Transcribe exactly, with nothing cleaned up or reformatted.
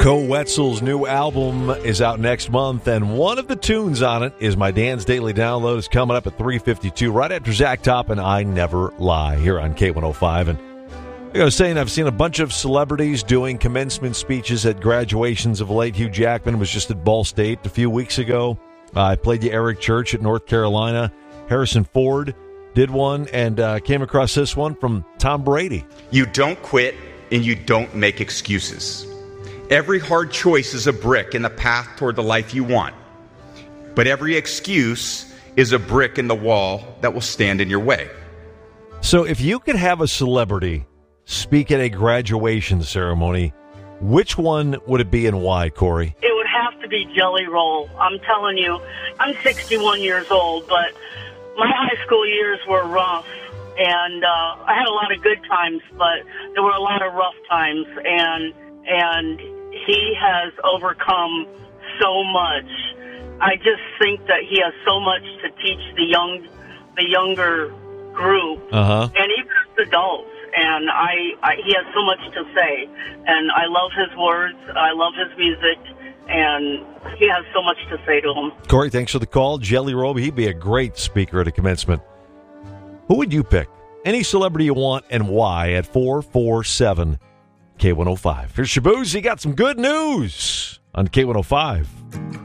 Koe Wetzel's new album is out next month, and one of the tunes on it is my Dan's Daily Download. Is coming up at three fifty-two, right after Zach Top and I Never Lie, here on K one oh five. And like I was saying, I've seen a bunch of celebrities doing commencement speeches at graduations of late. Hugh Jackman was just at Ball State a few weeks ago. Uh, I played the Eric Church at North Carolina. Harrison Ford did one, and uh, came across this one from Tom Brady. You don't quit, and you don't make excuses. Every hard choice is a brick in the path toward the life you want. But every excuse is a brick in the wall that will stand in your way. So if you could have a celebrity speak at a graduation ceremony, which one would it be and why, Corey? It would have to be Jelly Roll. I'm telling you, I'm sixty-one years old, but my high school years were rough. And uh, I had a lot of good times, but there were a lot of rough times. And and he has overcome so much. I just think that he has so much to teach the young, the younger group, uh-huh. and even adults. And I, I, he has so much to say. And I love his words. I love his music. And he has so much to say to him. Corey, thanks for the call. Jelly Roll, he'd be a great speaker at a commencement. Who would you pick? Any celebrity you want and why at four four seven K one oh five. Here's Shaboozey. Got some good news on K one oh five.